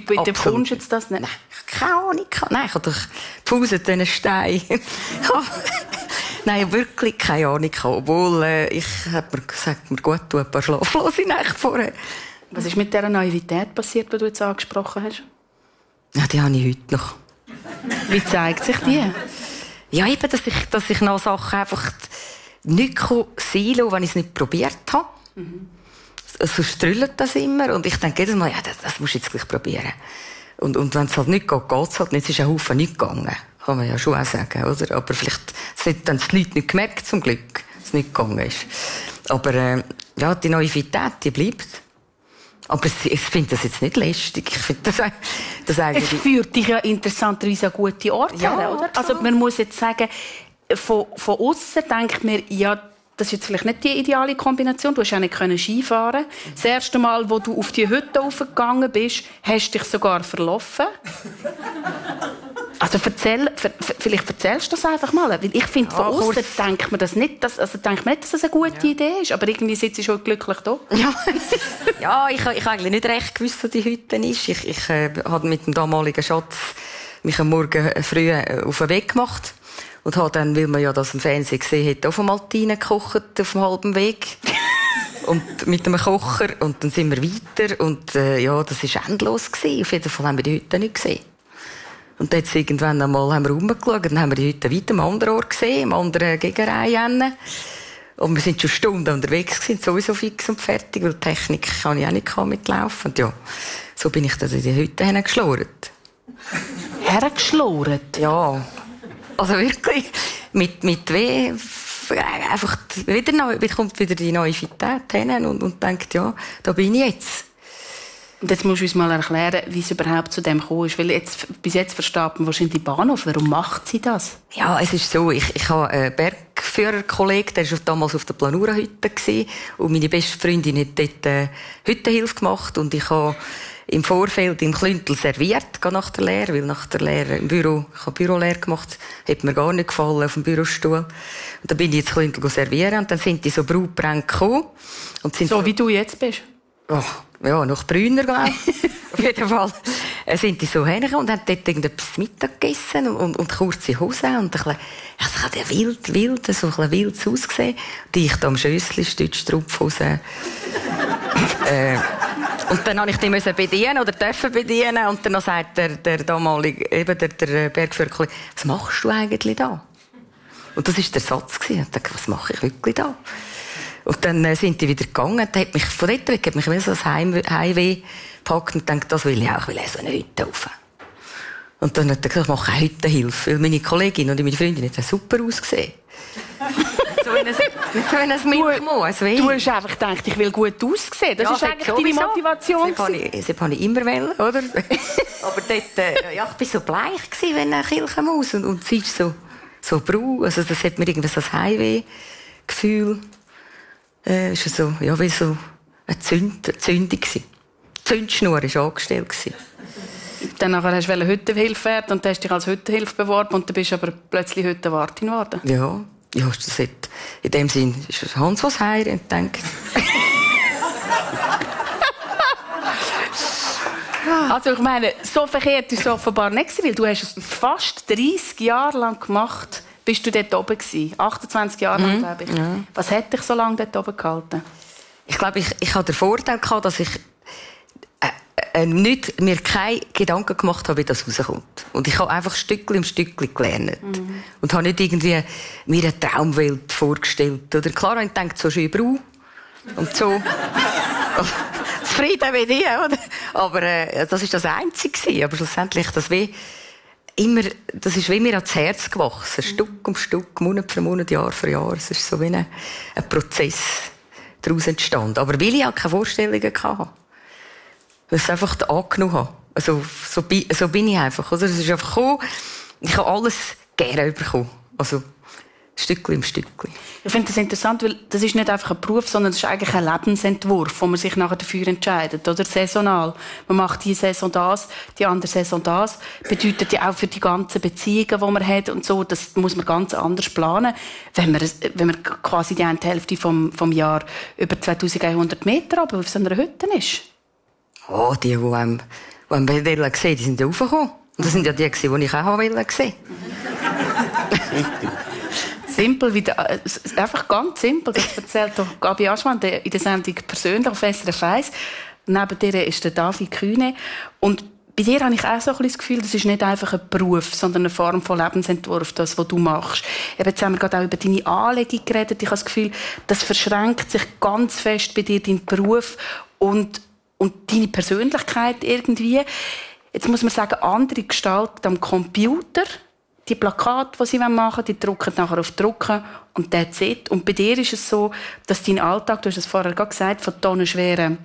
bekommst du jetzt das nicht? Nein, keine Ahnung. Nein, ich habe doch gepauset einen Stein. Nein, wirklich keine Ahnung. Obwohl, ich habe mir gesagt, mir gut tut ein paar schlaflose Nächte vorher. Was ist mit dieser Naivität passiert, die du jetzt angesprochen hast? Ja, die habe ich heute noch. Wie zeigt sich die? Ja, eben, dass ich noch Sachen einfach nicht sein lassen, wenn ich es nicht probiert habe. So strüllt das immer. Und ich denke jedes Mal, ja, das musst du jetzt gleich probieren. Und wenn es halt nicht geht, geht es halt nicht. Es ist ein Haufen nicht gegangen. Kann man ja schon auch sagen, oder? Aber vielleicht haben es die Leute nicht gemerkt, zum Glück, dass es nicht gegangen ist. Aber, ja, die Naivität, die bleibt. Aber ich finde das jetzt nicht lästig. Ich finde das eigentlich... Es führt dich ja interessanterweise an gute Orte her, oder? Also man muss jetzt sagen, von außen denkt man, ja, das ist jetzt vielleicht nicht die ideale Kombination. Du hast ja nicht Skifahren. Das erste Mal, wo du auf die Hütte raufgegangen bist, hast du dich sogar verlaufen. Also vielleicht erzählst du das einfach mal. Weil ich finde, von außen denkt man das nicht, dass das eine gute Idee ist. Aber irgendwie sitzt du schon glücklich da. Ja, ich habe eigentlich nicht recht gewusst, wo die Hütte ist. Ich habe mit dem damaligen Schatz mich am Morgen früh auf den Weg gemacht. Und habe dann, weil man ja das im Fernsehen gesehen hat, auf einmal gekocht auf dem halben Weg. Und mit einem Kocher. Und dann sind wir weiter. Und ja, das war endlos gewesen. Auf jeden Fall haben wir die Hütte nicht gesehen. Und jetzt irgendwann einmal haben wir rumgeschaut, dann haben wir die Hütte weiter am anderen Ort gesehen, im anderen Gegenreihe. Und wir sind schon Stunden unterwegs gewesen, sowieso fix und fertig, weil die Technik kann ich auch nicht mitlaufen. Und ja, so bin ich dann in die Hütte hingeschlurrt. Hergeschlurrt? Ja. Also wirklich, mit weh, einfach kommt wieder die Naivität hin und denkt, ja, da bin ich jetzt. Und jetzt musst du uns mal erklären, wie es überhaupt zu dem gekommen ist. Weil bis jetzt versteht man wahrscheinlich die Bahnhof. Warum macht sie das? Ja, es ist so. Ich habe einen Bergführerkollegen, der war damals auf der Planura-Hütte. Und meine beste Freundin hat dort Hüttenhilfe gemacht. Und ich habe im Vorfeld im Klüntel serviert, nach der Lehre. Weil nach der Lehre im Büro, ich habe Bürolehre gemacht, hat mir gar nicht gefallen auf dem Bürostuhl. Und dann bin ich ins Klüntel servieren. Und dann sind die so Brautbrände gekommen. Und sind so wie du jetzt bist? Oh, ja, noch brüner, glaube ich. Auf jeden Fall sind die so hergekommen und haben dort irgendetwas Mittag gegessen und kurze Hosen und ein bisschen, also ich habe ja wild, so ein bisschen wild ausgesehen. Und ich da am Schössli, Stützstrumpfhose. Und dann musste ich die bedienen oder dürfen bedienen und dann sagt der damalige, eben der Bergführer, was machst du eigentlich da? Und das war der Satz gewesen. Ich dachte, was mache ich wirklich da? Und dann sind die wieder gegangen. Von dort weg hat mich so das Heimweh gepackt und dachte, das will ich auch. Ich will so eine Hütte rauf. Und dann hat er gesagt, ich mache eine Hüttenhilfe. Weil meine Kollegin und meine Freundin haben super ausgesehen. so ein Milchmoos. Du hast einfach gedacht, ich will gut aussehen. Das ist eigentlich deine Motivation. Das habe ich immer wollen, oder? Aber dort, ja, ich war so bleich gewesen, wenn eine Kirchenmaus. Und sie ist so braun. Also das hat mir irgendwie so ein Heimweh-Gefühl. Ist so, ja, wie so eine Zündung gewesen. Die Zündschnur war angestellt gewesen. Dann hast du Hüttenhilfe werden und hast dich als Hüttenhilfe beworben und dann bist du aber plötzlich Hüttenwartin geworden. Ja, das hat, in dem Sinn ist Hans was heir und denkt. Also ich meine, so verkehrt ist es offenbar nicht, weil du hast es fast 30 Jahre lang gemacht. Bist du dort oben gewesen? 28 Jahre lang, glaube ich. Ja. Was hat dich so lange dort oben gehalten? Ich glaube, ich hatte den Vorteil gehabt, dass ich mir keine Gedanken gemacht habe, wie das rauskommt. Und ich habe einfach Stückchen im Stückchen gelernt. Und habe nicht irgendwie mir eine Traumwelt vorgestellt. Oder klar, ich denke, so schön braun und so zufrieden wie die, oder? Aber das war das Einzige. Aber schlussendlich, das ist wie mir ans Herz gewachsen. Stück um Stück, Monat für Monat, Jahr für Jahr. Es ist so wie ein Prozess daraus entstanden. Aber weil ich auch keine Vorstellungen hatte. Weil ich es einfach angenommen habe. Also, so bin ich einfach. Oder? Es ist einfach gekommen. Ich habe alles gerne bekommen. Also, Stückchen im Stückchen. Ich finde das interessant, weil das ist nicht einfach ein Beruf, sondern es ist eigentlich ein Lebensentwurf, wo man sich nachher dafür entscheidet, oder? Saisonal. Man macht die Saison das, die andere Saison das. Bedeutet ja auch für die ganzen Beziehungen, die man hat und so, das muss man ganz anders planen, wenn man quasi die eine Hälfte vom Jahr über 2100 Meter auf so einer Hütte ist. Oh, die Und wenn wir gesehen, die sind ja raufgekommen. Und das sind ja die, die ich auch sehen wollte. Simpel, einfach ganz simpel. Das erzählt doch Gabi Aschmann in der Sendung «Persönlich» auf SRF 1. Neben dir ist der David Kühne. Und bei dir habe ich auch so ein bisschen das Gefühl, das ist nicht einfach ein Beruf, sondern eine Form von Lebensentwurf, das, was du machst. Jetzt haben wir gerade auch über deine Anlegung geredet. Ich habe das Gefühl, das verschränkt sich ganz fest bei dir, dein Beruf und deine Persönlichkeit irgendwie. Jetzt muss man sagen, andere gestalten am Computer die Plakate, die sie machen wollen, die drucken nachher auf Drucken und that's it. Und bei dir ist es so, dass dein Alltag, du hast es vorher gerade gesagt, von tonnenschweren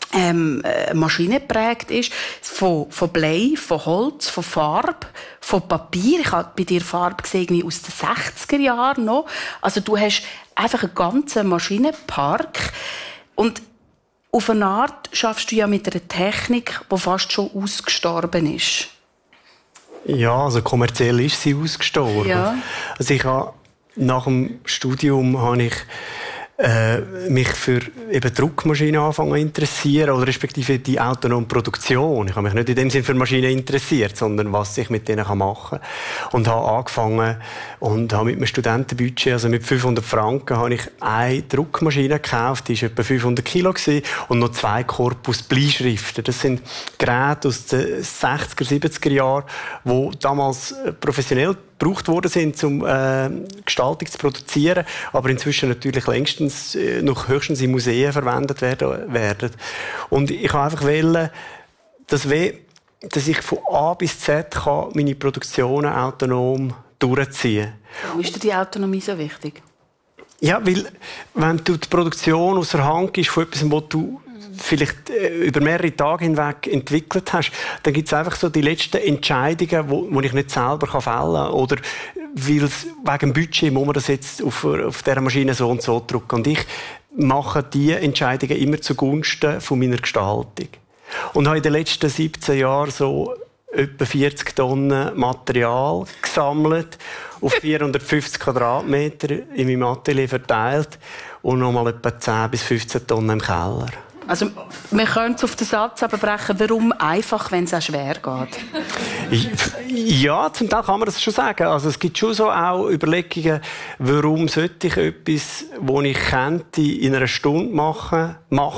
Maschinen geprägt ist, von Blei, von Holz, von Farbe, von Papier. Ich habe bei dir Farbe gesehen aus den 60er Jahren noch. Also du hast einfach einen ganzen Maschinenpark. Und auf eine Art schaffst du ja mit einer Technik, die fast schon ausgestorben ist. Ja, also kommerziell ist sie ausgestorben. Ja. Also nach dem Studium habe ich mich für eben Druckmaschinen anfangen zu interessieren, oder respektive die autonome Produktion. Ich habe mich nicht in dem Sinne für Maschinen interessiert, sondern was ich mit denen machen kann. Und habe angefangen und habe mit einem Studentenbudget, also mit 500 Franken, habe ich eine Druckmaschine gekauft, die war etwa 500 Kilo gewesen, und noch 2 Korpus Bleischriften. Das sind Geräte aus den 60er, 70er Jahren, die damals professionell gebraucht worden sind, um Gestaltung zu produzieren, aber inzwischen natürlich längstens noch höchstens in Museen verwendet werden. Und ich habe einfach wollen, dass ich von A bis Z meine Produktionen autonom durchziehen kann. Warum ist dir die Autonomie so wichtig? Ja, weil wenn du die Produktion aus der Hand gibst von etwas, was du vielleicht über mehrere Tage hinweg entwickelt hast, dann gibt es einfach so die letzten Entscheidungen, die ich nicht selber fällen kann. Oder weil es wegen dem Budget muss man das jetzt auf dieser Maschine so und so drucken. Und ich mache diese Entscheidungen immer zugunsten von meiner Gestaltung. Und habe in den letzten 17 Jahren so etwa 40 Tonnen Material gesammelt, auf 450 Quadratmeter in meinem Atelier verteilt und nochmal etwa 10 bis 15 Tonnen im Keller. Also, wir können es auf den Satz abbrechen, warum einfach, wenn es auch schwer geht? Ja, zum Teil kann man das schon sagen. Also, es gibt schon so auch Überlegungen, warum sollte ich etwas, das ich könnte, in einer Stunde machen,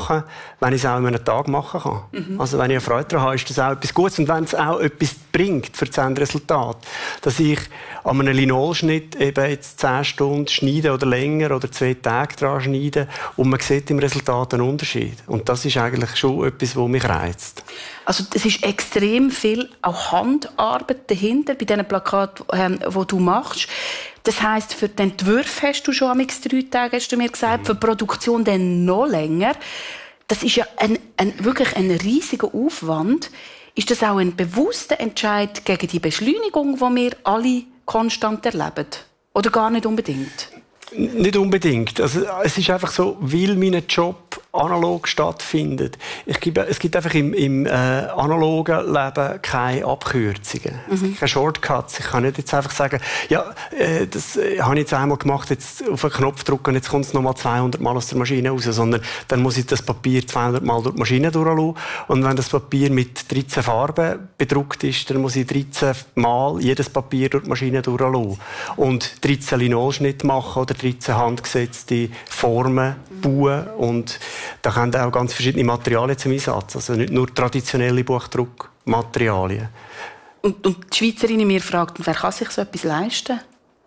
wenn ich es auch in einem Tag machen kann. Mhm. Also, wenn ich eine Freude daran habe, ist das auch etwas Gutes. Und wenn es auch etwas bringt für das Endresultat, dass ich an einem Linolschnitt eben jetzt 10 Stunden schneide oder länger oder 2 Tage dran schneide und man sieht im Resultat einen Unterschied. Und das ist eigentlich schon etwas, was mich reizt. Also es ist extrem viel auch Handarbeit dahinter bei diesen Plakaten, die du machst. Das heisst, für den Entwurf hast du schon 3 Tage, hast du mir gesagt, für die Produktion dann noch länger. Das ist ja wirklich ein riesiger Aufwand. Ist das auch ein bewusster Entscheid gegen die Beschleunigung, die wir alle konstant erleben? Oder gar nicht unbedingt? Nicht unbedingt. Also, es ist einfach so, weil mein Job analog stattfindet. Es gibt einfach im analogen Leben keine Abkürzungen. Es gibt keine Shortcuts. Ich kann nicht jetzt einfach sagen, ja, das habe ich jetzt einmal gemacht, jetzt auf einen Knopf drücken und jetzt kommt es nochmal 200 Mal aus der Maschine raus, sondern dann muss ich das Papier 200 Mal durch die Maschine durchlassen. Und wenn das Papier mit 13 Farben bedruckt ist, dann muss ich 13 Mal jedes Papier durch die Maschine durchlassen. Und 13 Linolschnitte machen oder 13 handgesetzte Formen bauen. Und da kommen auch ganz verschiedene Materialien zum Einsatz. Also nicht nur traditionelle Buchdruckmaterialien. Und die Schweizerinnen mir fragen, wer kann sich so etwas leisten?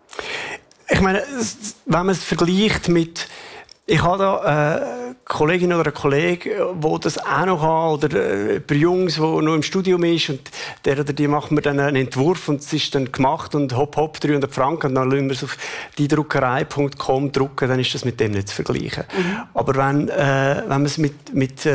Ich meine, wenn man es vergleicht mit... Ich habe da eine Kollegin oder einen Kollegen, die das auch noch haben, oder ein Jungs, der noch im Studium ist, und der oder die macht mir dann einen Entwurf und es ist dann gemacht und hopp, 300 Franken, und dann lassen wir es auf diedruckerei.com drucken, dann ist das mit dem nicht zu vergleichen. Mhm. Aber wenn man es mit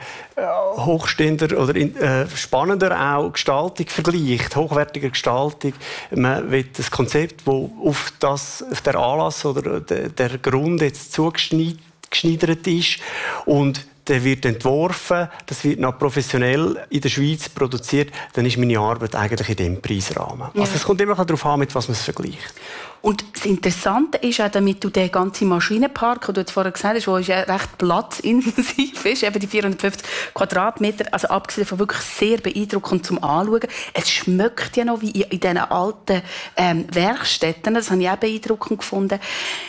hochstehender oder spannender auch Gestaltung vergleicht, hochwertiger Gestaltung, man will das Konzept, das auf der Anlass oder der Grund jetzt zugeschneidert ist und der wird entworfen, das wird noch professionell in der Schweiz produziert, dann ist meine Arbeit eigentlich in diesem Preisrahmen. Also es kommt immer darauf an, mit was man es vergleicht. Und das Interessante ist auch, damit du den ganzen Maschinenpark, den du jetzt vorher gesagt hast, der ja recht platzintensiv ist, eben die 450 Quadratmeter, also abgesehen von wirklich sehr beeindruckend zum Anschauen. Es schmeckt ja noch wie in diesen alten Werkstätten, das habe ich auch beeindruckend gefunden.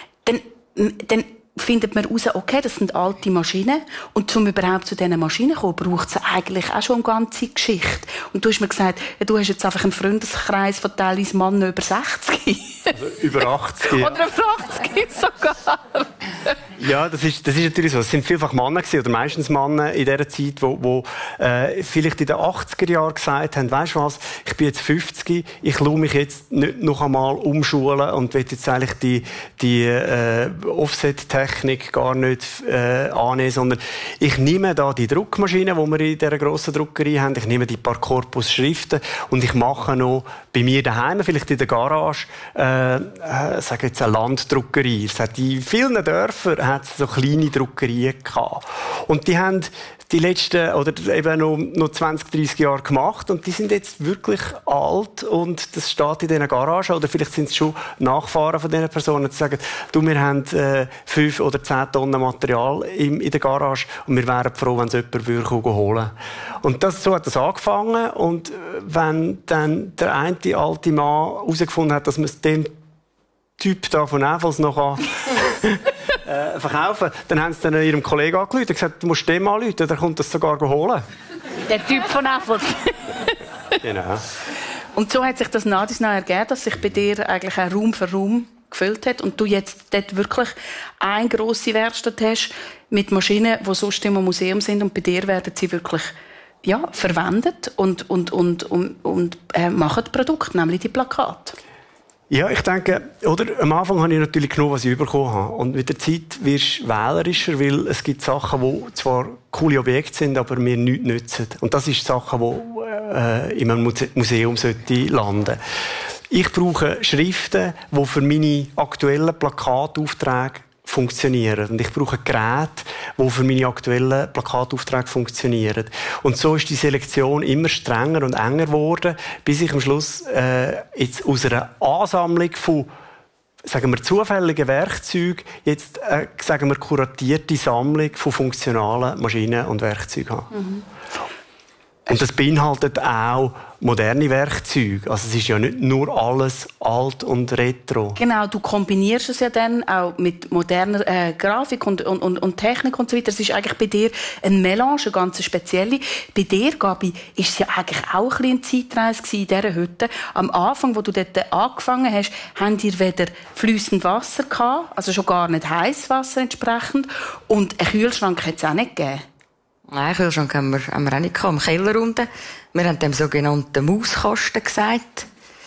Dann findet man heraus, okay, das sind alte Maschinen. Und um überhaupt zu diesen Maschinen zu kommen, braucht es eigentlich auch schon eine ganze Geschichte. Und du hast mir gesagt, du hast jetzt einfach einen Freundeskreis von teilweise Männern über 60. Also über 80. Oder über 80 sogar. Ja, das ist natürlich so. Es sind vielfach Männer gewesen, oder meistens Männer in dieser Zeit, wo vielleicht in den 80er Jahren gesagt haben, weisst du was, ich bin jetzt 50, ich schaue mich jetzt nicht noch einmal umschulen und will jetzt eigentlich die Offset-Technik gar nicht annehmen, sondern ich nehme da die Druckmaschine, die wir in dieser grossen Druckerei haben, ich nehme die paar Korpusschriften und ich mache noch bei mir daheim, vielleicht in der Garage, sage jetzt eine Landdruckerei. Es hat in vielen Dörfern hat es so kleine Druckerien gehabt. Und die haben die letzten, oder eben noch 20, 30 Jahre gemacht und die sind jetzt wirklich alt und das steht in diesen Garagen, oder vielleicht sind es schon Nachfahren von diesen Personen, die sagen, du, wir haben 5 oder 10 Tonnen Material in der Garage und wir wären froh, wenn es jemand würde holen. Und so hat das angefangen und wenn dann der eine alte Mann herausgefunden hat, dass man es dem Typ da von Näfels noch verkaufen, dann haben sie dann ihrem Kollegen angerufen und gesagt, du musst dem anrufen, der kommt das sogar holen. Der Typ von Näfels. Genau. Und so hat sich das nach und nach ergeben, dass sich bei dir eigentlich auch Raum für Raum gefüllt hat und du jetzt dort wirklich eine grosse Werkstatt hast mit Maschinen, die sonst im Museum sind und bei dir werden sie wirklich verwendet und machen Produkte, nämlich die Plakate. Ja, ich denke, am Anfang habe ich natürlich genug, was ich bekommen habe. Und mit der Zeit wirst du wählerischer, weil es gibt Sachen, die zwar coole Objekte sind, aber mir nichts nützen. Und das ist Sachen, die in einem Museum landen sollten. Ich brauche Schriften, die für meine aktuellen Plakataufträge funktionieren. Und ich brauche Geräte, die für meine aktuellen Plakataufträge funktionieren. Und so ist die Selektion immer strenger und enger geworden, bis ich am Schluss jetzt aus einer Ansammlung von, sagen wir, zufälligen Werkzeugen jetzt, sagen wir, kuratierte Sammlung von funktionalen Maschinen und Werkzeugen habe. Mhm. Und das beinhaltet auch moderne Werkzeuge. Also es ist ja nicht nur alles alt und retro. Genau, du kombinierst es ja dann auch mit moderner Grafik und Technik und so weiter. Es ist eigentlich bei dir eine Melange, eine ganz spezielle. Bei dir, Gabi, ist es ja eigentlich auch ein bisschen eine Zeitreise in dieser Hütte. Am Anfang, wo du dort angefangen hast, habt ihr weder fließend Wasser gehabt, also schon gar nicht heißes Wasser entsprechend, und einen Kühlschrank hat es auch nicht gegeben. Nein, Kühlschrank haben wir auch nicht gehabt, im Keller unten. Wir haben dem sogenannten Mauskasten gesagt.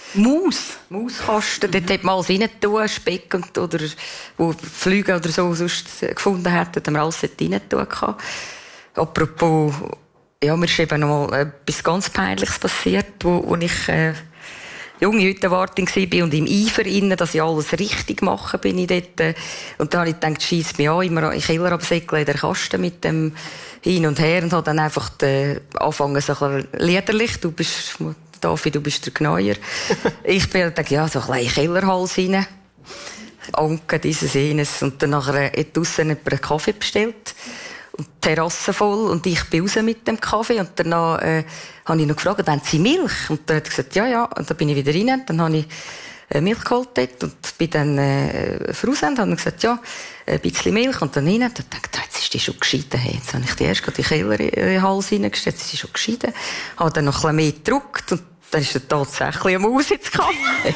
Mauskasten. Dort hat man alles rein tun, Speck oder wo Flüge oder so sonst gefunden hätten, haben wir alles dort rein tun. Apropos, ja, mir ist eben noch mal etwas ganz Peinliches passiert, wo ich junge Hüttenwartin war und im Eifer innen, dass ich alles richtig mache, bin ich dort. Und dann habe ich gedacht, scheiss mich an, immer in den Keller absäckeln, in den Kasten mit dem hin und her, und habe dann einfach angefangen, so ein bisschen liederlich. David, du bist der Gneuer. Ich bin dann, ja, so ein bisschen in den Kellerhals rein. Anke, dieses, jenes. Und dann nachher hat draussen jemand einen Kaffee bestellt. Und die Terrasse voll. Und ich bin raus mit dem Kaffee. Und danach, habe ich noch gefragt, haben Sie Milch? Und dann hat er gesagt, ja. Und dann bin ich wieder rein. Dann habe ich Milch geholt dort und bin dann voraus und habe gesagt, ja, ein bisschen Milch. Und dann rein. Und dann dachte ich, jetzt ist die schon geschieden. Hey, jetzt habe ich die erst in den Keller in den Hals reingestellt. Jetzt ist sie schon geschieden. Habe dann noch ein bisschen mehr gedrückt. Und dann ist er tatsächlich eine Maus ins Kaffee.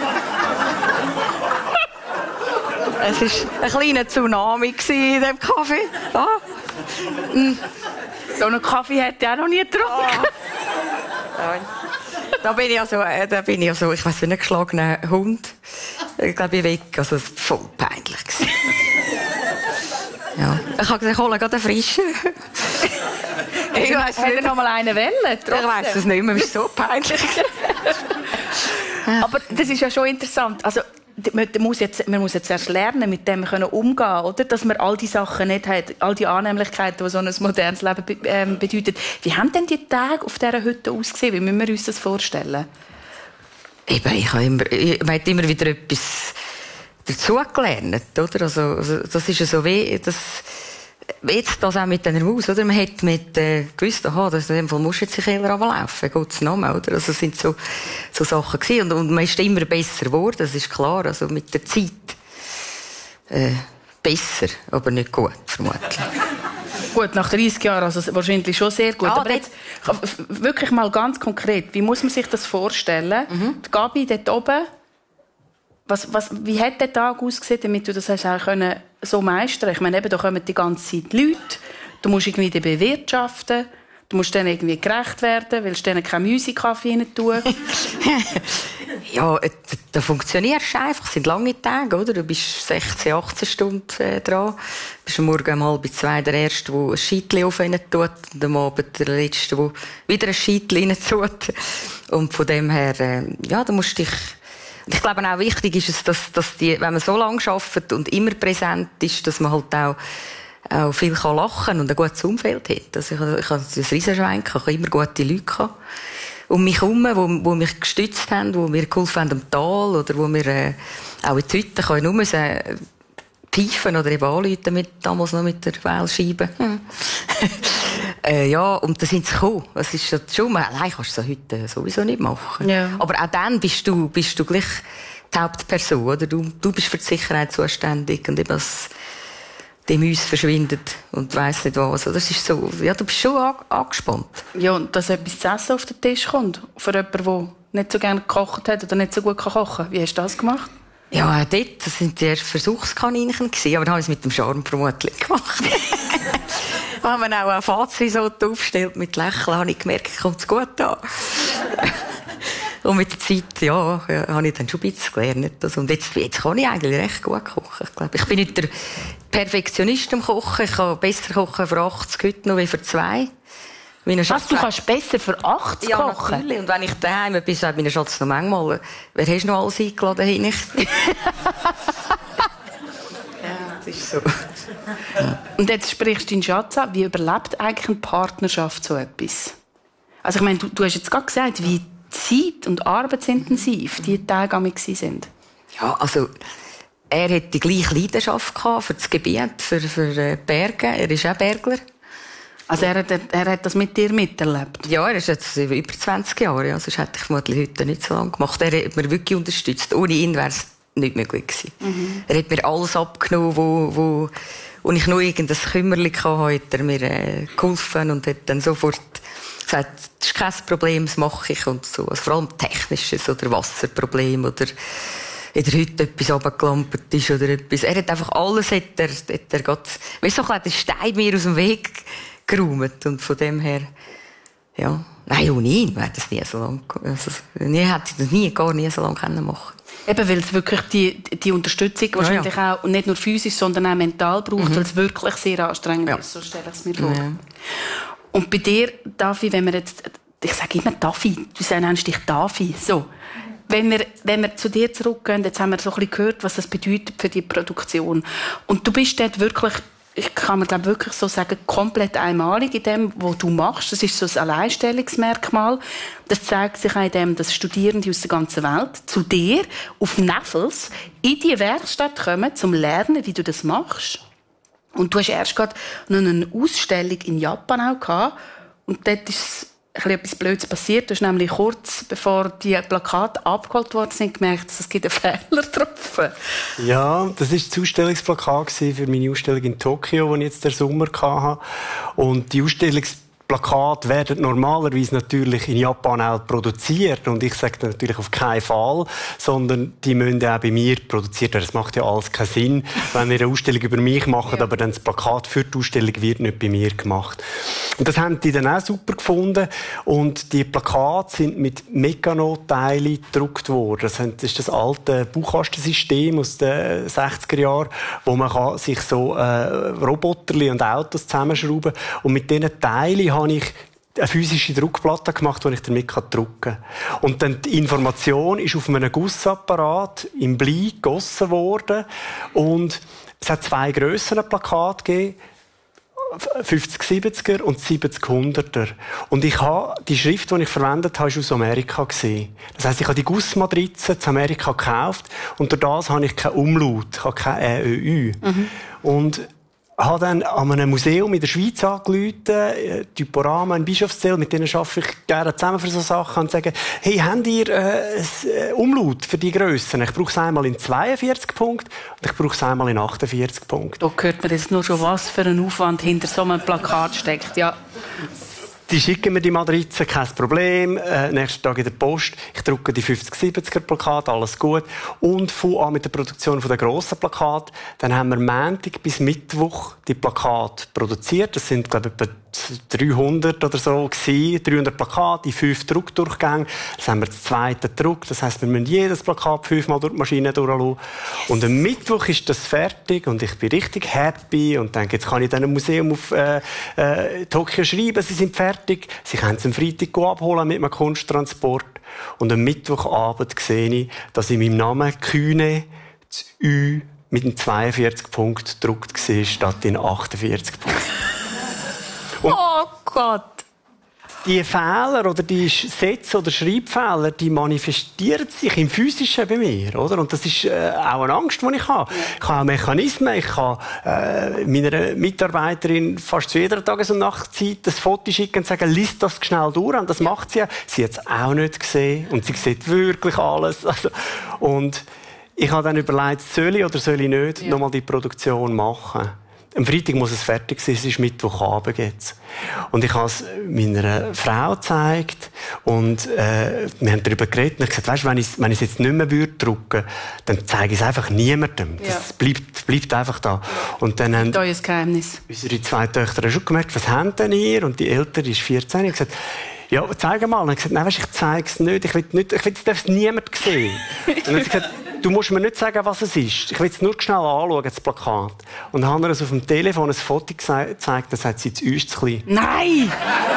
Es war ein kleiner Tsunami in diesem Kaffee. Ah. So einen Kaffee hätte ich auch noch nie getrunken. Ah. Da bin ich also, ich weiss nicht, ein geschlagener Hund. Ich glaube, ich weg. Also, es war voll peinlich. Ja. Ich habe gesagt, hol gerade einen frischen. Ich weiss nicht, noch mal einen wählen. Ich weiss es nicht mehr, es war so peinlich. Aber das ist ja schon interessant. Also, man muss jetzt erst lernen, mit dem umgehen, oder? Dass man all die Sachen nicht hat, all die Annehmlichkeiten, die so ein modernes Leben bedeutet. Wie haben denn die Tage auf dieser Hütte ausgesehen? Wie müssen wir uns das vorstellen? Eben, man hat immer wieder etwas dazugelernt, oder? Also, das ist ja so wie, jetzt das auch mit dieser Maus, oder? Man hat gewusst, aha, in dem Fall muss jetzt in den Keller runterlaufen, Gottes Namen, oder? Also, das sind so Sachen gewesen. Und man ist immer besser geworden, das ist klar. Also, mit der Zeit, besser, aber nicht gut, vermutlich. Gut, nach 30 Jahren, also wahrscheinlich schon sehr gut. Aber jetzt, wirklich mal ganz konkret, wie muss man sich das vorstellen? Die Gabi dort oben, wie hat der Tag ausgesehen, damit du das hast auch so meistern? Ich meine, eben, da kommen die ganze Zeit Leute, du musst irgendwie die bewirtschaften, du musst denen irgendwie gerecht werden, willst denen keine Musikaffee rein tun. Ja, da funktionierst du einfach. Es sind lange Tage, oder? Du bist 16, 18 Stunden dran. Du bist am Morgen um 1:30 der Erste, der ein Scheitchen auf rein tut. Und am Abend der Letzte, der wieder ein Scheitchen rein tut. Und von dem her, ja, da musst du dich... Und ich glaube auch wichtig ist es, dass wenn man so lange arbeitet und immer präsent ist, dass man halt auch viel lachen kann und ein gutes Umfeld hat. Also ich hatte ein Riesenschwein, ich hatte immer gute Leute um mich herum, die mich gestützt haben, die mir geholfen haben am Tal oder wo mir auch in die Hütte kann ich nur pfeifen oder eben anrufen, damals noch mit der Wählscheibe. Ja, und da sind sie gekommen. Das ist schon, allein kannst du das heute sowieso nicht machen. Ja. Aber auch dann bist du gleich die Hauptperson, oder? Du bist für die Sicherheit zuständig und eben die Mäuse verschwindet und weiss nicht was. Das ist so, ja, du bist schon angespannt. Ja, und dass etwas zu essen auf den Tisch kommt, für jemanden, der nicht so gerne gekocht hat oder nicht so gut kochen kann. Wie hast du das gemacht? Ja, dort, das sind die ersten Versuchskaninchen gewesen, aber dann habe ich es mit dem Charme vermutlich gemacht. Da haben wir auch ein Fatzrisotto aufgestellt mit Lächeln, habe ich gemerkt, kommt es gut an. Und mit der Zeit, ja, habe ich dann schon ein bisschen gelernt. Also, und jetzt kann ich eigentlich recht gut kochen. Ich bin nicht der Perfektionist im Kochen. Ich kann besser kochen für 80 heute noch wie für 2. Was, du kannst besser für 80 ja, kochen? Ja, natürlich. Und wenn ich daheim bin, sagt mein Schatz noch manchmal, wer hast du noch alles eingeladen? Ja, das ist so. Und jetzt sprichst du deinen Schatz an. Wie überlebt eigentlich eine Partnerschaft so etwas? Also ich meine, du hast jetzt gerade gesagt, wie zeit- und arbeitsintensiv die Tage sind. Ja, also er hat die gleiche Leidenschaft gehabt für das Gebiet, für Berge. Er ist auch Bergler. Also er hat das mit dir miterlebt? Ja, er ist jetzt über 20 Jahre. Also das hätte ich vermutlich heute nicht so lange gemacht. Er hat mir wirklich unterstützt. Ohne ihn wäre es nicht möglich gewesen. Er hat mir alles abgenommen, wo ich nur irgendein Kümmerchen hatte, hat er mir geholfen und hat dann sofort gesagt, das ist kein Problem, das mache ich und so. Also vor allem Technisches oder Wasserproblem oder in der Hütte etwas runtergelampert ist oder etwas. Er hat einfach alles, hat er grad, weißt du, so den Stein mir aus dem Weg geräumt und von dem her, ja. Nein, ohne ihn wäre das nie so lange, also, hätte ich das gar nie so lange machen können. Eben, weil es wirklich die Unterstützung wahrscheinlich auch nicht nur physisch, sondern auch mental braucht, weil es wirklich sehr anstrengend ist, so stelle ich es mir vor. Ja. Und bei dir, Davi, wenn wir jetzt, ich sage immer Davi, du nennst dich Davi, so. Wenn wir zu dir zurückgehen, jetzt haben wir so ein bisschen gehört, was das bedeutet für die Produktion. Und du bist dort wirklich, ich kann mir glaube wirklich so sagen, komplett einmalig in dem, was du machst. Das ist so ein Alleinstellungsmerkmal. Das zeigt sich auch in dem, dass Studierende aus der ganzen Welt zu dir auf Neffels in die Werkstatt kommen, um zu lernen, wie du das machst. Und du hast erst gerade noch eine Ausstellung in Japan auch gehabt. Und dort ist etwas Blödes passiert. Du hast nämlich kurz bevor die Plakate abgeholt worden sind, gemerkt, dass es einen Fehler getroffen. Ja, das war das Ausstellungsplakat für meine Ausstellung in Tokio, die ich jetzt den Sommer hatte. Und die Ausstellungsplakate werden normalerweise natürlich in Japan auch produziert. Und ich sage natürlich auf keinen Fall, sondern die müssen auch bei mir produziert werden. Das macht ja alles keinen Sinn, wenn wir eine Ausstellung über mich machen, aber dann das Plakat für die Ausstellung wird nicht bei mir gemacht. Und das haben die dann auch super gefunden. Und die Plakate sind mit Meccano-Teilen gedruckt worden. Das ist das alte Bauchkastensystem aus den 60er Jahren, wo man sich so Roboter und Autos zusammenschrauben kann. Und mit diesen Teilen habe ich eine physische Druckplatte gemacht, die ich damit drucken kann. Und dann die Information ist auf einem Gussapparat im Blei gegossen worden. Und es hat 2 grössere Plakate gegeben. 50-70er und 70-100er. Und ich habe die Schrift, die ich verwendet habe, ist aus Amerika gesehen. Das heisst, ich habe die Gussmatrize in Amerika gekauft und durch das habe ich keinen Umlaut, ich habe kein ÖÜ. Und habe dann an einem Museum in der Schweiz angerufen, Typorama in Bischofszell, mit denen arbeite ich gerne zusammen für so Sachen, und sage, hey, habt ihr ein Umlaut für die Grössen? Ich brauche es einmal in 42 Punkten und ich brauche es einmal in 48 Punkten. Da hört man jetzt nur schon, was für ein Aufwand hinter so einem Plakat steckt. Ja. Die schicken mir die Matrize, kein Problem. Nächsten Tag in der Post. Ich drucke die 50-70er Plakate, alles gut. Und fange an mit der Produktion der grossen Plakate. Dann haben wir Montag bis Mittwoch die Plakate produziert. Das sind, glaube ich, etwa 300 oder so gewesen. 300 Plakate in 5 Druckdurchgängen. Das haben wir das zweite Druck. Das heisst, wir müssen jedes Plakat 5-mal durch die Maschine durchlassen. Und am Mittwoch ist das fertig und ich bin richtig happy und denke, jetzt kann ich dann im Museum auf Tokio schreiben, sie sind fertig. Sie können es am Freitag abholen mit einem Kunsttransport. Und am Mittwochabend sehe ich, dass in meinem Namen Kühne das Ü mit einem 42 Punkt gedruckt war, statt in 48 Punkten. Oh Gott! Die Fehler oder die Sätze oder Schreibfehler, die manifestieren sich im Physischen bei mir, oder? Und das ist auch eine Angst, die ich habe. Ich habe Mechanismen, ich kann meiner Mitarbeiterin fast zu jeder Tages- und Nachtzeit das Foto schicken und sagen, lies das schnell durch. Und das macht sie ja. Sie hat es auch nicht gesehen und sie sieht wirklich alles. Also, und ich habe dann überlegt, soll ich oder soll ich nicht nochmal die Produktion machen? Am Freitag muss es fertig sein, es ist Mittwochabend jetzt. Und ich habe es meiner Frau gezeigt und wir haben darüber geredet. Und ich habe gesagt, weißt, wenn ich es jetzt nicht mehr drucken würde, dann zeige ich es einfach niemandem. Das bleibt einfach da. Und dann haben euer Geheimnis. Unsere 2 Töchter schon gemerkt, was habt denn ihr? Und die Ältere ist 14. Ich habe gesagt, ja, zeig mal. Und ich habe gesagt, nein, weißt, ich zeige es nicht. Ich will, es darf niemand sehen. Und dann hat sie gesagt, du musst mir nicht sagen, was es ist. Ich will es nur schnell anschauen, das Plakat. Und dann haben wir es auf dem Telefon ein Foto gezeigt, dann sagt sie, das Ü ist zu klein. Nein!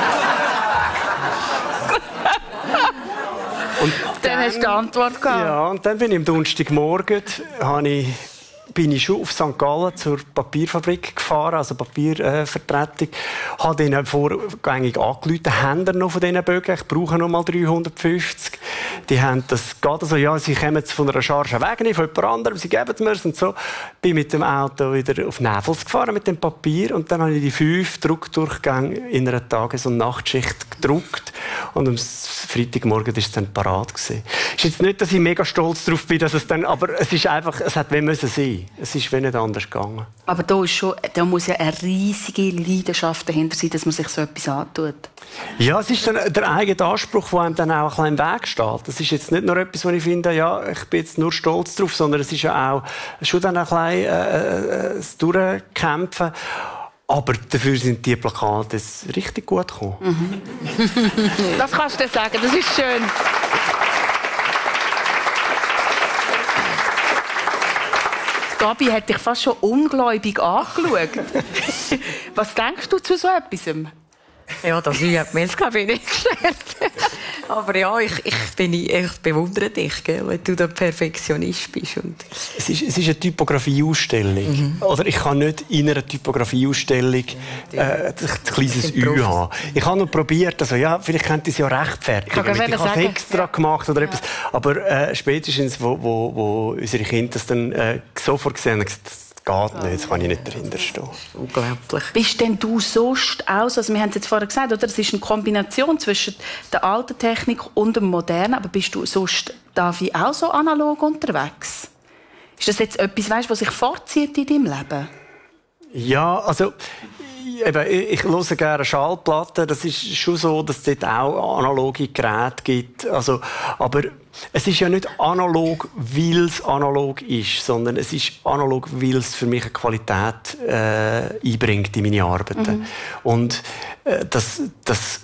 Und dann hast du die Antwort gehabt. Ja, und dann bin ich am Donnerstagmorgen, bin ich schon auf St. Gallen zur Papierfabrik gefahren, also Papiervertretung. Habe denen vorgängig angerufen, haben wir noch von diesen Bögen? Ich brauche noch mal 350. Die haben das gerade so, ja, sie kommen jetzt von einer Charge weg, nicht von jemand anderem, sie geben es mir und so. Bin mit dem Auto wieder auf Näfels gefahren mit dem Papier und dann habe ich die 5 Druckdurchgänge in einer Tages- und Nachtschicht gedruckt und am Freitagmorgen war es dann parat gewesen. Ist jetzt nicht, dass ich mega stolz darauf bin, dass es dann, aber es ist einfach, es hat müssen sein. Es ist nicht anders gegangen. Aber da muss ja eine riesige Leidenschaft dahinter sein, dass man sich so etwas antut. Ja, es ist dann der eigene Anspruch, der einem dann auch ein bisschen im Weg steht. Das ist jetzt nicht nur etwas, wo ich finde, ja, ich bin jetzt nur stolz drauf, sondern es ist ja auch schon dann ein bisschen das Durchkämpfen. Aber dafür sind die Plakate richtig gut gekommen. Mhm. Das kannst du sagen, das ist schön. Gabi hat dich fast schon ungläubig angeschaut. Was denkst du zu so etwas? Ja, das hat mir jetzt glaube ich nicht gestellt. Aber ja, ich bewundere dich, gell, wenn du der Perfektionist bist. Und es ist eine Typografieausstellung. Oder ich kann nicht in einer Typografieausstellung ein kleines Ü haben. Ich habe noch probiert, also ja, vielleicht könnte ich es ja rechtfertigen. Ich habe es extra gemacht oder etwas. Aber spätestens, wo unsere Kinder das dann sofort gesehen haben, gesagt, geht nicht, jetzt kann ich nicht dahinter stehen. Unglaublich. Bist denn du sonst auch, also wir haben es jetzt vorher gesagt, oder? Es ist eine Kombination zwischen der alten Technik und dem modernen, aber bist du sonst, Davi, auch so analog unterwegs? Ist das jetzt etwas, weißt, was sich fortzieht in deinem Leben? Ja, also ich höre gerne Schallplatten. Das ist schon so, dass es dort auch analoge Geräte gibt. Also, aber es ist ja nicht analog, weil es analog ist, sondern es ist analog, weil es für mich eine Qualität einbringt in meine Arbeiten. Und das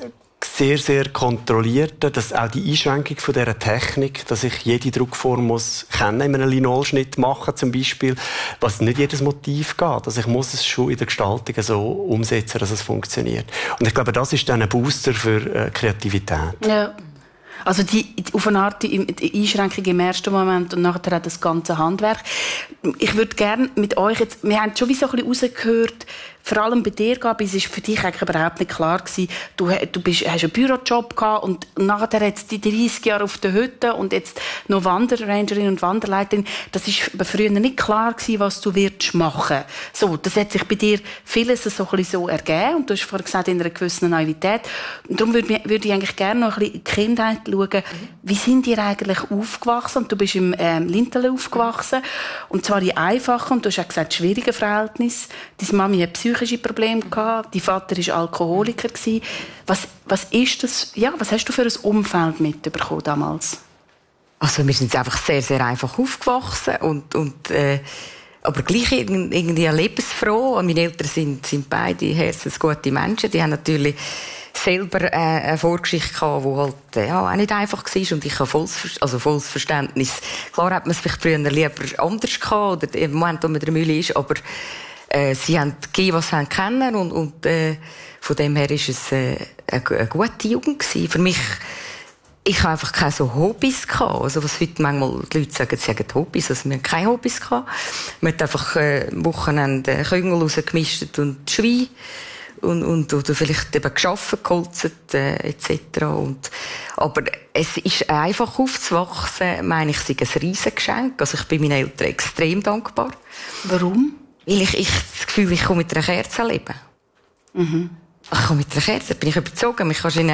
sehr, sehr kontrolliert, dass auch die Einschränkung von dieser Technik, dass ich jede Druckform muss kennen, in einem Linolschnitt machen zum Beispiel, was nicht jedes Motiv geht. Also ich muss es schon in der Gestaltung so umsetzen, dass es funktioniert. Und ich glaube, das ist dann ein Booster für Kreativität. Ja. Also auf eine Art die Einschränkung im ersten Moment und nachher das ganze Handwerk. Ich würde gerne mit euch jetzt, wir haben schon wie so ein bisschen rausgehört, vor allem bei dir, Gabi, es war für dich eigentlich überhaupt nicht klar gewesen, du hast einen Bürojob gehabt und nachher jetzt die 30 Jahre auf der Hütte und jetzt noch Wanderrangerin und Wanderleiterin. Das war früher nicht klar gewesen, was du wirst machen. So, das hat sich bei dir vieles so ein bisschen so ergeben und du hast vorhin gesagt, in einer gewissen Naivität. Und darum würde ich eigentlich gerne noch ein bisschen in die Kindheit schauen. Wie sind ihr eigentlich aufgewachsen? Und du bist im Linterle aufgewachsen und zwar in einfachen und du hast auch gesagt, schwierigen Verhältnissen. Deine Mami hat psychische Probleme gehabt, dein Vater war Alkoholiker gewesen. Was ist das? Ja, was hast du für ein Umfeld mitbekommen damals? Also wir sind einfach sehr, sehr einfach aufgewachsen aber gleich irgendwie lebensfroh. Und meine Eltern sind beide herzensgute Menschen. Die haben natürlich selber eine Vorgeschichte gehabt, die halt, auch nicht einfach war. Und ich habe volles Verständnis. Klar hat man es vielleicht früher lieber anders gehabt, oder im Moment, wo man der Mühle ist, aber sie haben gegeben, was sie kennen und von dem her war es eine gute Jugend gewesen. Für mich, ich habe einfach keine so Hobbys gehabt. Also was heute manchmal die Leute sagen, sie haben Hobbys, also wir haben keine Hobbys gehabt. Man hat einfach am Wochenende Küngel rausgemischt und Schwein oder vielleicht eben geschaffen, geholzt, etc. Aber es ist einfach aufzuwachsen, meine ich, sei ein Riesengeschenk. Also ich bin meinen Eltern extrem dankbar. Warum? Weil ich das Gefühl, ich komme mit einer Kerze leben. Mhm. Ich komme mit einer Kerze, bin ich überzogen. Ich kann in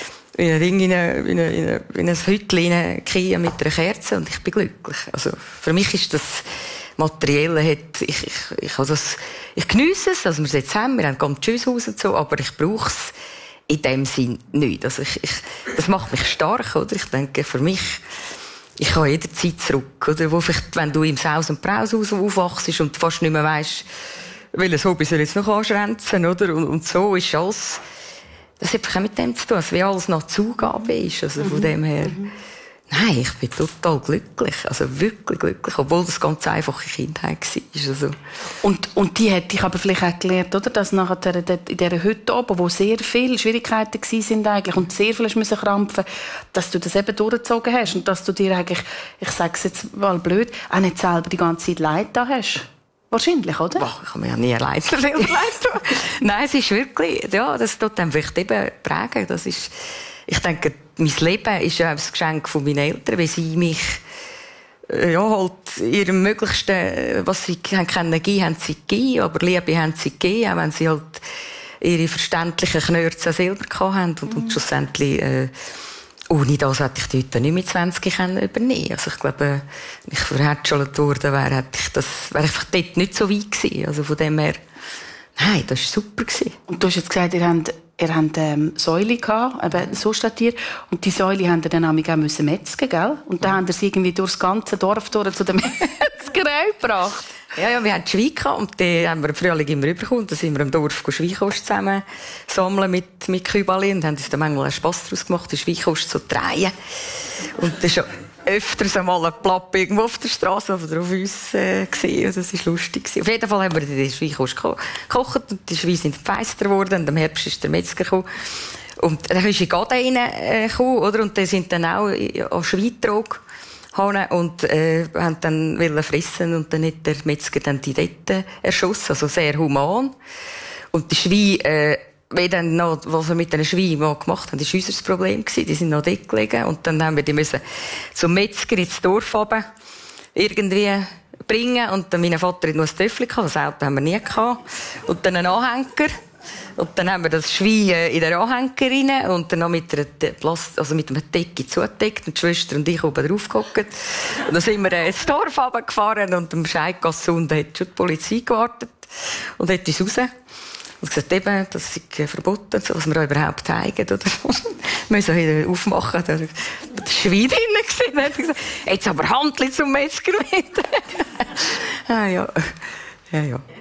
ein Hütchen reingehen mit einer Kerze und ich bin glücklich. Also für mich ist das Materielle, ich geniesse es, also wir sind zusammen, wir haben ganz schönes Haus und so, aber ich brauche es in dem Sinn nicht. Also das macht mich stark, oder? Ich denke, für mich, ich kann jederzeit zurück, oder? Wo vielleicht, wenn du im Saus- und Braushaus aufwachst und fast nicht mehr weisst, welches Hobby soll jetzt noch anschränzen, oder? Und so ist alles, das hat auch mit dem zu tun, wie alles nach Zugabe ist, also von dem her. Nein, ich bin total glücklich, also wirklich glücklich, obwohl das ganz einfache Kindheit war. Also. Und die hat dich aber vielleicht auch gelernt, oder? Dass nachher in dieser Hütte oben, wo sehr viele Schwierigkeiten waren eigentlich und sehr viel musste krampfen, dass du das eben durchgezogen hast und dass du dir eigentlich, ich sage es jetzt mal blöd, auch nicht selber die ganze Zeit Leid da hast. Wahrscheinlich, oder? Boah, ich habe mir ja nie Leid Nein, es ist wirklich, ja, das tut einem vielleicht eben prägen. Das ist, ich denke, mein Leben ist ja ein Geschenk von meinen Eltern, weil sie mich halt ihrem Möglichsten, was sie geben haben sie gegeben, aber Liebe haben sie gegeben, auch wenn sie halt ihre verständlichen Knörze selber hatten und schlussendlich ohne das hätte ich die heute nicht mit 20 übernehmen können. Also ich glaube, wenn ich verhätschelt worden wäre, wäre einfach dort nicht so weit gewesen. Also von dem her, nein, das war super gewesen. Und du hast jetzt gesagt, ihr habt Säule gehabt, eben so steht hier. Und die Säule haben ihr dann auch metzgen, gell? Und dann haben sie irgendwie durchs ganze Dorf zu der Metzgerei gebracht. Ja, wir hatten Schwein gehabt und die haben wir im Frühling immer rübergekommen. Da sind wir im Dorf Schweinkost zusammen sammeln mit Kübali und haben uns dann manchmal einen Spass daraus gemacht, die Schweinkost zu drehen. Und das war öfters einmal ein Plapp irgendwo auf der Straße oder auf uns gesehen. Das war lustig. Auf jeden Fall haben wir die Schweinkost gekocht und die Schweine sind feister geworden. Und im Herbst ist der Metzger gekommen. Und dann ist in Gaden reingekommen, oder? Und die sind dann auch an Schweintrog und haben dann wollen fressen und dann hat der Metzger dann die dort erschossen, also sehr human. Und die Schweine, was wir mit den Schweinen mal gemacht haben, das war unser Problem gewesen. Die sind noch dort gelegen und dann haben wir die müssen zum Metzger ins Dorf runter irgendwie bringen und dann mein Vater hat noch ein Töffel gehabt, das Auto haben wir nie gehabt und dann einen Anhänger. Und dann haben wir das Schwein in der Anhänger rein und dann noch mit einer mit einer Decke zugedeckt und die Schwester und ich oben drauf gehockt. Und dann sind wir ins Dorf runtergefahren und am Scheidgasse unten hat schon die Polizei gewartet und hat uns raus. Und gesagt, eben, das ist verboten, so, was wir auch überhaupt zeigen, oder? Wir müssen wieder aufmachen, da war das Schwein drin gewesen. Dann hat gesagt, jetzt aber Handli zum Metzger mit. Ja.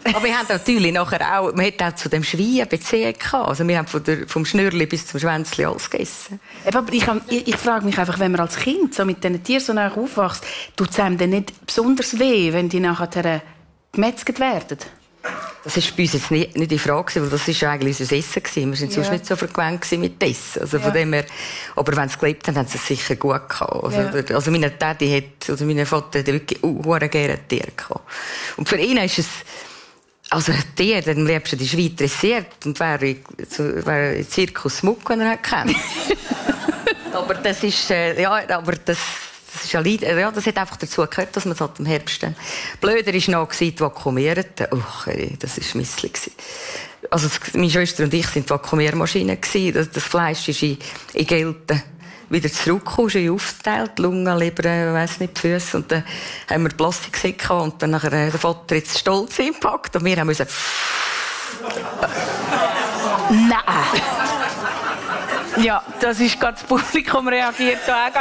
Aber wir haben natürlich nachher auch, man hat auch zu dem Schwein Beziehung gehabt. Also wir haben vom Schnürli bis zum Schwänzli alles gegessen. Aber ich frage mich einfach, wenn man als Kind so mit diesen Tieren so nah aufwächst, tut es einem dann nicht besonders weh, wenn die nachher gemetzelt werden? Das war bei uns jetzt nicht die Frage, weil das war eigentlich unser Essen. Wir waren sonst nicht so vergewöhnt mit Essen. Also von dem her, aber wenn sie gelebt haben, haben sie es sicher gut gehabt. Also mein Vater hat wirklich sehr gerne Tiere gehabt. Und für ihn ist es, also ein Tier, dann lebst du die Schwein dressiert und wäre in Zirkus Muck, wenn er ihn kennt. Aber das ist, das ist ja, das hat einfach dazu gehört, dass man es halt im Herbst dann. Blöder war noch die Vakuumierten. Das war misslich. Also, meine Schwester und ich waren die Vakuumiermaschine. Das Fleisch ist in Gelten wieder zurückgekommen, ist aufgeteilt, Lungen, Leber, weiss nicht, die Füsse. Und dann haben wir Plastiksäcke und dann nachher der Vater jetzt stolz eingepackt und wir haben müssen. Nein! Ja, das ist gerade das Publikum reagiert.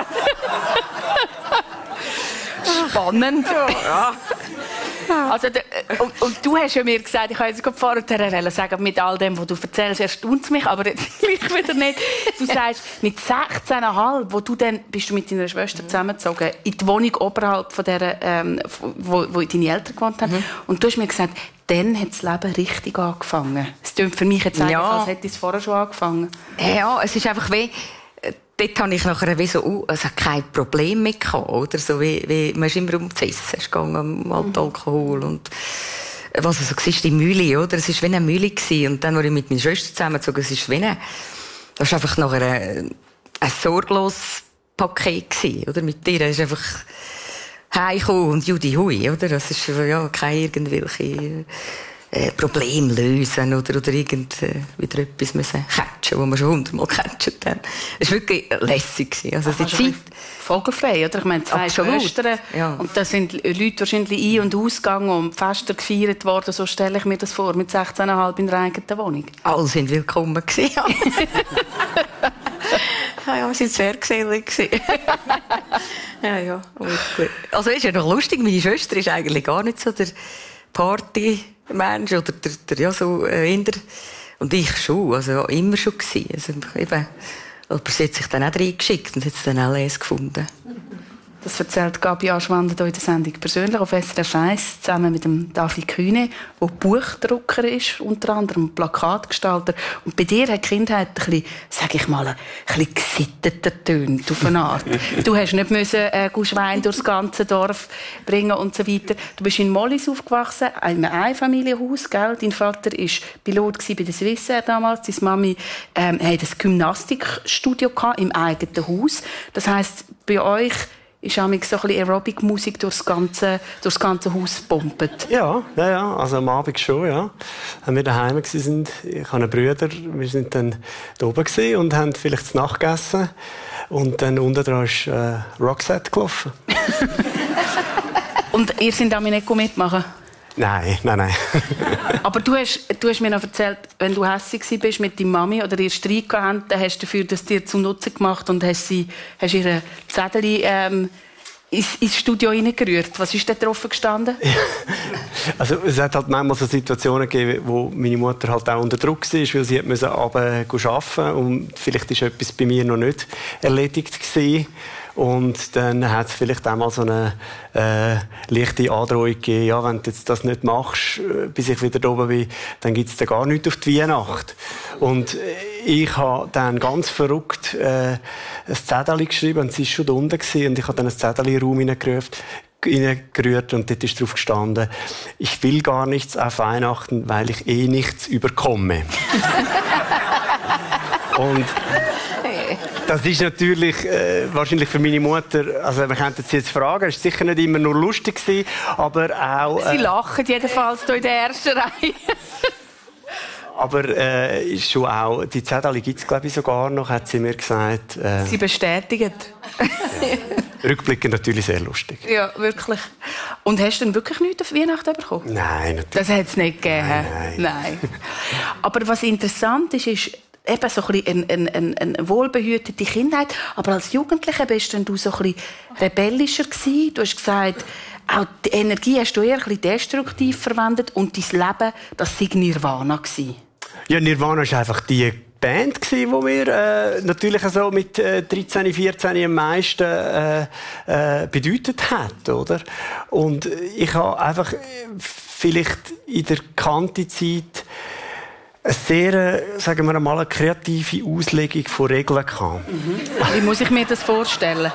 Spannend. Ja. Also, und du hast ja mir gesagt, ich habe jetzt gerade vorher sagen, mit all dem, was du erzählst, erstaunt es mich, aber jetzt gleich wieder nicht. Du sagst, mit 16,5, bist du mit deiner Schwester zusammengezogen, in die Wohnung oberhalb von der, wo deine Eltern gewohnt haben. Und du hast mir gesagt, dann hat das Leben richtig angefangen. Es klingt für mich jetzt eigentlich, als hätte es vorher schon angefangen. Ja, es ist einfach wie... Dort habe ich nachher wie so, also kein Problem mehr gehabt, oder? So wie man ist immer um das Essen, es ging um Alkohol und was so war, die Mühle, oder? Es war wie eine Mühle gewesen. Und dann, als ich mit meiner Schwester zusammenzog, es ist wie das war einfach nachher ein sorgloses Paket gewesen, oder? Mit dir, es ist einfach heimgekommen und Judy hui, oder? Das ist ja keine irgendwelche Problem lösen oder wieder etwas müssen catchen, wo wir schon 100-mal gecatcht haben. Es war wirklich lässig. Also die Zeit... Vogelfrei, oder? Ich meine, 2 Schwestern. Ja. Und da sind Leute wahrscheinlich ein- und ausgegangen und Feste gefeiert worden. So stelle ich mir das vor, mit 16,5 in der eigenen Wohnung. Alle sind willkommen gewesen. Ja, wir sind sehr gesellig. Ja. Also ist ja noch lustig, meine Schwester ist eigentlich gar nicht so der Party-Mensch oder der so eher. Und ich schon, also immer schon gewesen. Also eben, aber sie hat sich dann auch reingeschickt und hat es dann auch gefunden. Das erzählt Gabi Aschwander hier in der Sendung persönlich auf SRF 1 zusammen mit dem David Kühne, der Buchdrucker ist, unter anderem Plakatgestalter. Und bei dir hat die Kindheit ein bisschen, sag ich mal, ein bisschen gesitteter tönt auf eine Art. Du hast nicht müssen Schwein durchs ganze Dorf bringen und so weiter. Du bist in Mollis aufgewachsen, in einem Einfamilienhaus, gell? Dein Vater war Pilot bei der Swissair damals. Deine Mami hatte ein Gymnastikstudio im eigenen Haus. Das heisst, bei euch ist auch so ein bisschen Aerobic-Musik durchs ganze Haus gepumpt. Ja, also am Abend schon, ja. Wenn wir daheim waren, ich habe einen Bruder, wir sind dann da oben und haben vielleicht zu Nacht gegessen. Und dann unten dran ist Roxette gelaufen. Und ihr seid damit nicht mitmachen? Nein. Aber du hast mir noch erzählt, wenn du hässig warst mit deiner Mami oder ihr Streit gehabt, dann hast du dafür das dir zum Nutzen gemacht und hast ihre Zettel ins Studio hineingerührt. Was ist da drauf gestanden? Also es hat halt manchmal so Situationen gegeben, wo meine Mutter halt auch unter Druck war, weil sie musste arbeiten und vielleicht ist etwas bei mir noch nicht erledigt gewesen. Und dann hat es vielleicht auch mal so eine leichte Androhung gegeben, ja, wenn du jetzt das nicht machst, bis ich wieder da oben bin, dann gibt es da gar nichts auf die Weihnacht. Und ich habe dann ganz verrückt ein Zettel geschrieben, und sie war schon da unten gewesen, und ich habe dann ein Zettel in den Raum hineingerührt und dort ist drauf gestanden, ich will gar nichts auf Weihnachten, weil ich nichts überkomme. Und das ist natürlich wahrscheinlich für meine Mutter, also wir könnten sie jetzt fragen, es war sicher nicht immer nur lustig gewesen, aber auch... Sie lachen jedenfalls hier in der ersten Reihe. Aber ist schon auch, die Zettel gibt es glaube ich sogar noch, hat sie mir gesagt. Sie bestätigen. Ja. Rückblickend natürlich sehr lustig. Ja, wirklich. Und hast du denn wirklich nichts auf Weihnachten bekommen? Nein, natürlich. Das hat es nicht gegeben. Nein. Aber was interessant ist, eben so ein bisschen eine wohlbehütete Kindheit. Aber als Jugendlicher bist du so ein bisschen rebellischer gewesen. Du hast gesagt, auch die Energie hast du eher ein bisschen destruktiv verwendet und dein Leben, das sei Nirvana gewesen. Ja, Nirvana ist einfach die Band gsi, die mir natürlich so mit 13, 14 am meisten bedeutet hat, oder? Und ich habe einfach vielleicht in der Kantizeit eine sehr, sagen wir mal, eine kreative Auslegung von Regeln gehabt. Wie muss ich mir das vorstellen?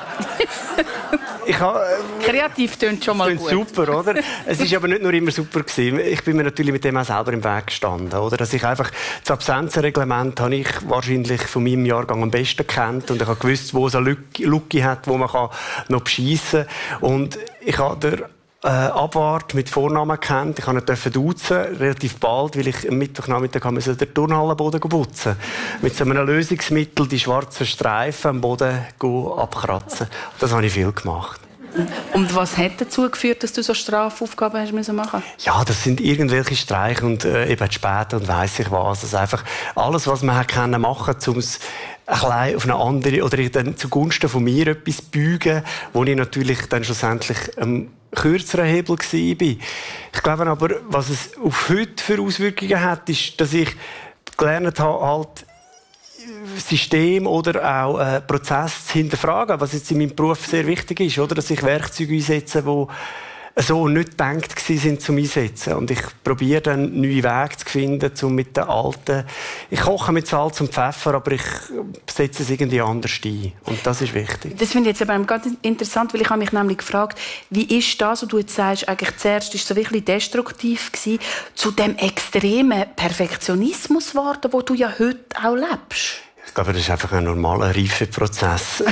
Kreativ tönt schon mal gut. Super, oder? Es ist aber nicht nur immer super gewesen. Ich bin mir natürlich mit dem auch selber im Weg gestanden, oder? Dass ich einfach das Absenzenreglement habe ich wahrscheinlich von meinem Jahrgang am besten kennt und ich habe gewusst, wo es eine Lücke hat, wo man noch beschissen kann. Und ich habe Abwart mit Vornamen kennt. Ich durfte ihn duzen, relativ bald, weil ich am Mittwochnachmittag den Turnhallenboden putzen. Mit so einem Lösungsmittel die schwarzen Streifen am Boden abkratzen. Das habe ich viel gemacht. Und was hat dazu geführt, dass du so Strafaufgaben hast machen müssen? Ja, das sind irgendwelche Streiche und eben später und weiss ich was. Also einfach alles, was man machen konnte, um es ein bisschen auf eine andere oder dann zugunsten von mir etwas zu beugen, wo ich natürlich dann schlussendlich kürzeren Hebel war. Ich glaube aber, was es auf heute für Auswirkungen hat, ist, dass ich gelernt habe, halt System oder auch Prozess zu hinterfragen, was jetzt in meinem Beruf sehr wichtig ist, oder? Dass ich Werkzeuge einsetze, die so nicht gedacht sind zum Einsetzen. Und ich probiere dann neue Wege zu finden, um mit den alten... Ich koche mit Salz und Pfeffer, aber ich setze es irgendwie anders ein. Und das ist wichtig. Das finde ich jetzt aber ganz interessant, weil ich habe mich nämlich gefragt, wie ist das, was du jetzt sagst, eigentlich zuerst ist so wirklich destruktiv gewesen, zu dem extremen Perfektionismus geworden, wo du ja heute auch lebst? Ich glaube, das ist einfach ein normaler Reifeprozess.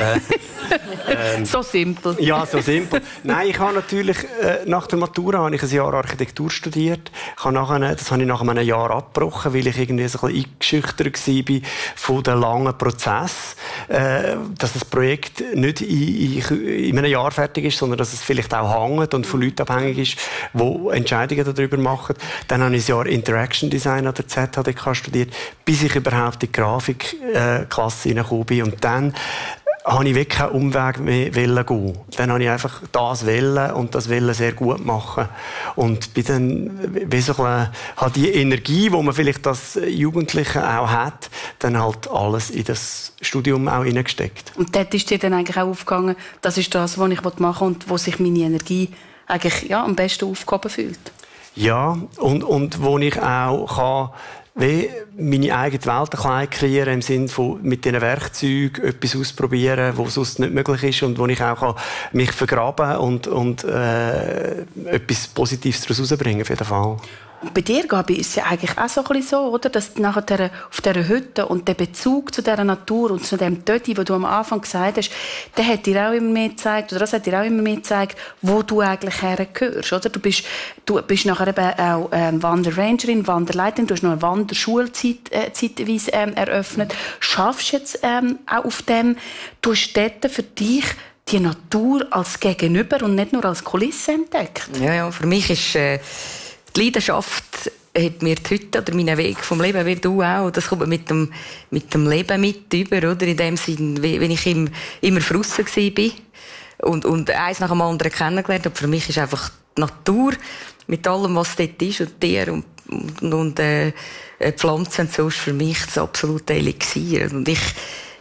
So simpel. Ja, so simpel. Nein, ich habe natürlich, nach der Matura habe ich ein Jahr Architektur studiert. Das habe ich nach einem Jahr abgebrochen, weil ich irgendwie so ein bisschen eingeschüchtert war von dem langen Prozess. Dass das Projekt nicht in einem Jahr fertig ist, sondern dass es vielleicht auch hängt und von Leuten abhängig ist, die Entscheidungen darüber machen. Dann habe ich ein Jahr Interaction Design an der ZHDK studiert, bis ich überhaupt in die Grafikklasse reingekommen bin. Und dann habe ich wirklich keinen Umweg mehr gehen. Dann habe ich einfach das wollen und das wollen sehr gut machen. Und bin dann wie so ein bisschen, die Energie, die man vielleicht als Jugendliche auch hat, dann halt alles in das Studium auch hineingesteckt. Und dort ist dir dann eigentlich auch aufgegangen, das ist das, was ich machen will und wo sich meine Energie eigentlich am besten aufgehoben fühlt? Ja, und wo ich auch kann, wie meine eigene Welt ein bisschen kreieren, im Sinne von mit diesen Werkzeugen etwas ausprobieren, was sonst nicht möglich ist und wo ich auch mich vergraben und etwas Positives daraus herausbringen auf jeden Fall. Und bei dir, Gabi, ist es ja eigentlich auch so ein bisschen so, oder? Dass nachher auf dieser Hütte und der Bezug zu dieser Natur und zu dem Töti, den du am Anfang gesagt hast, der hat dir auch immer mehr gezeigt, oder das hat dir auch immer mehr gezeigt, wo du eigentlich hergehörst, oder? Du bist nachher eben auch Wanderrangerin, Wanderleiterin, du hast noch eine Wanderschule zeitweise eröffnet. Schaffst du jetzt auch auf dem, du hast dort für dich die Natur als Gegenüber und nicht nur als Kulisse entdeckt? Ja, für mich ist die Leidenschaft hat mir die Hütte oder meinen Weg vom Leben, wie du auch. Das kommt mit dem Leben mit über, oder? In dem Sinn, wenn ich immer draussen war und eins nach dem anderen kennengelernt habe. Für mich ist einfach die Natur mit allem, was dort ist und Tiere und Pflanzen und so, ist für mich das absolute Elixier. Und ich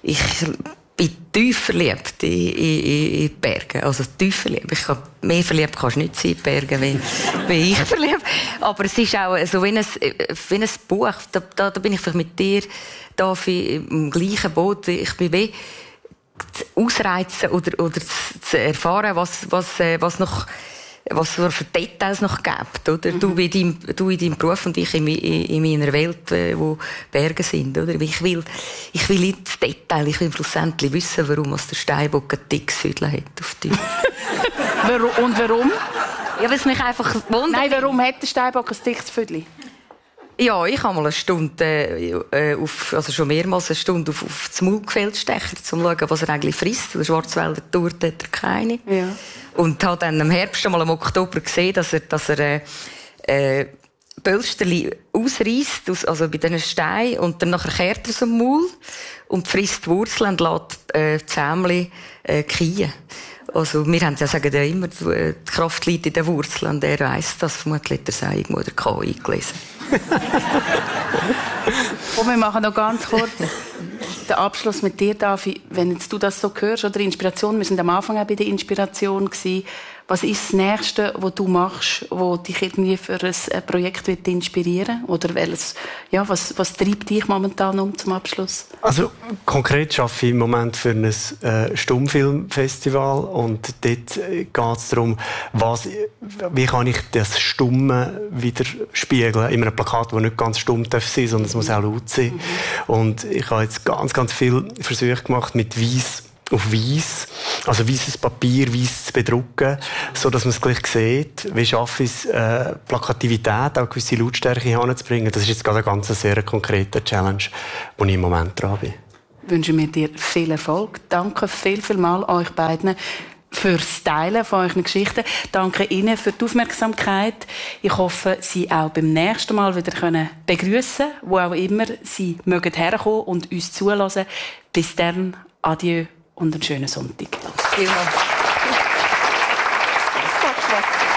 bin tief verliebt in die Berge. Also tief verliebt. Mehr verliebt kannst du nicht sein in die Berge, wie ich verliebt. Aber es ist auch so wie ein Buch. Da bin ich vielleicht mit dir da im gleichen Boot. Ich bin wie ausreizen oder zu erfahren, was für Details noch gibt, oder? Du in deinem Beruf und ich in meiner Welt, wo Berge sind, oder? Ich will ins Detail, ich will schlussendlich wissen, warum der Steinbock ein dickes Hüdel hat auf dir. Und warum? Ja, weil es mich einfach wundert. Nein, warum hat der Steinbock ein dickes Hüdel? Ja, ich habe mal eine Stunde, also schon mehrmals eine Stunde auf das Maulgefäll stechen, um zu schauen, was er eigentlich frisst. Der Schwarzwälder Tour hat er keine. Ja. Und habe dann im Herbst, mal im Oktober gesehen, dass er Pölsterli ausreißt, also bei diesen Steinen, und dann nachher kehrt er aus dem Maul und frisst die Wurzeln und lässt die Zähmchen kien. Also, wir haben ja, sagen ja immer, die Kraft liegt in den Wurzeln, und er weiss das. Vermutlich hat er es irgendwo der K eingelesen. Und wir machen noch ganz kurz den Abschluss mit dir, Davi. Wenn jetzt du das so hörst, oder Inspiration, wir sind am Anfang auch bei der Inspiration gewesen. Was ist das Nächste, was du machst, was dich irgendwie für ein Projekt wird inspirieren? Oder was treibt dich momentan um zum Abschluss? Also konkret arbeite ich im Moment für ein Stummfilmfestival, und dort geht es darum, wie kann ich das Stumme wieder spiegeln in einem Plakat, das nicht ganz stumm sein darf, sondern es muss auch laut sein. Mhm. Und ich habe jetzt ganz viele Versuche gemacht mit Weiss auf Weiss, also weisses Papier, weiss zu bedrucken, so dass man es gleich sieht. Wie schaffe ich es, Plakativität, auch gewisse Lautstärke hinzubringen? Das ist jetzt gerade ein ganz sehr konkreter Challenge, wo ich im Moment dran bin. Wünschen wir dir viel Erfolg. Danke vielmals euch beiden fürs Teilen von euren Geschichten. Danke Ihnen für die Aufmerksamkeit. Ich hoffe, Sie auch beim nächsten Mal wieder begrüßen, wo auch immer Sie mögen herkommen und uns zulassen. Bis dann, adieu und einen schönen Sonntag. Vielen Dank.